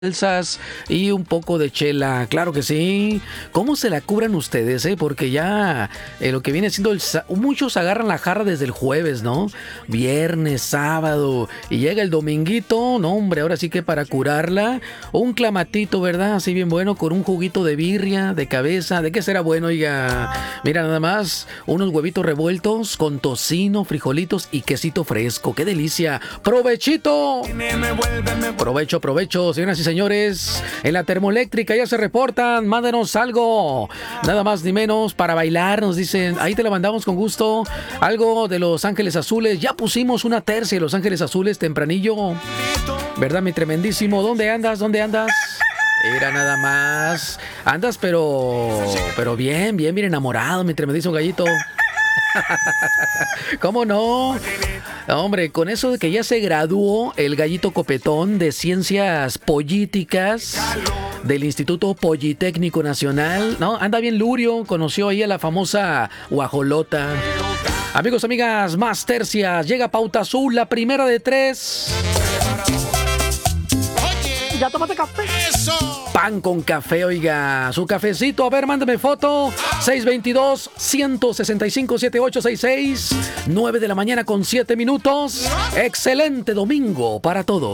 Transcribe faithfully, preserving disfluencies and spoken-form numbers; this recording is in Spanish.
salsas y un poco de chela, claro que sí. ¿Cómo se la cubran ustedes, eh? Porque ya eh, lo que viene siendo el sa- muchos agarran la jarra desde el jueves, ¿no? Viernes, sábado y llega el dominguito, no hombre, ahora sí que para curarla, un clamatito, ¿verdad? Así bien bueno con un juguito de birria, de cabeza, ¿de qué será bueno? Oiga, mira nada más, unos huevitos revueltos con tocino, frijolitos y quesito fresco, qué delicia. ¡Provechito! Provecho, provecho, señoras y señores. En la termoeléctrica ya se reportan. Mándanos algo, nada más ni menos, para bailar. Nos dicen, ahí te la mandamos con gusto. Algo de Los Ángeles Azules. Ya pusimos una tercia de Los Ángeles Azules tempranillo. ¿Verdad, mi tremendísimo? ¿Dónde andas? ¿Dónde andas? Era nada más. Andas, pero. Pero bien, bien, bien enamorado, mi tremendísimo gallito. ¿Cómo no? Hombre, con eso de que ya se graduó el gallito copetón de Ciencias Políticas del Instituto Politécnico Nacional, ¿no? Anda bien lurio, conoció ahí a la famosa guajolota. Amigos, amigas, más tercias, llega Pauta Azul, la primera de tres. ¿Ya tomaste café? ¡Eso! Pan con café, oiga, su cafecito, a ver, mándame foto. seis dos dos, uno seis cinco, siete ocho seis seis, nueve de la mañana con siete minutos. Excelente domingo para todos.